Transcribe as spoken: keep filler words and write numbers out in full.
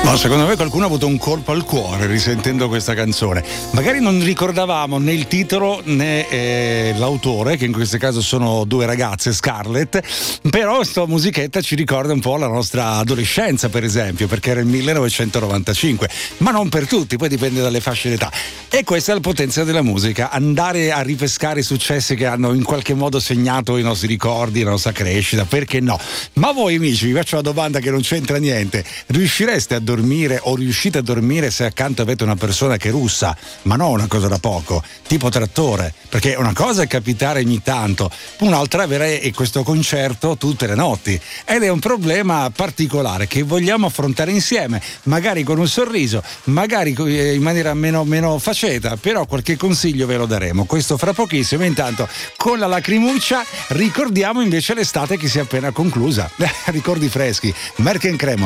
No, secondo me qualcuno ha avuto un colpo al cuore risentendo questa canzone. Magari non ricordavamo né il titolo né eh, l'autore, che in questo caso sono due ragazze, Scarlett, però sta musichetta ci ricorda un po' la nostra adolescenza, per esempio, perché era il millenovecentonovantacinque, ma non per tutti, poi dipende dalle fasce d'età. E questa è la potenza della musica, andare a ripescare i successi che hanno in qualche modo segnato i nostri ricordi, la nostra crescita, perché no? Ma voi amici, vi faccio una domanda che non c'entra niente: riuscireste a dormire o riuscite a dormire se accanto avete una persona che russa? Ma no, una cosa da poco, tipo Trattore, perché una cosa è capitare ogni tanto, un'altra è avere questo concerto tutte le notti, ed è un problema particolare che vogliamo affrontare insieme, magari con un sorriso, magari in maniera meno, meno faceta, però qualche consiglio ve lo daremo, questo fra pochissimo. Intanto con la lacrimuccia ricordiamo invece l'estate che si è appena conclusa, ricordi freschi, Merck and Cremo.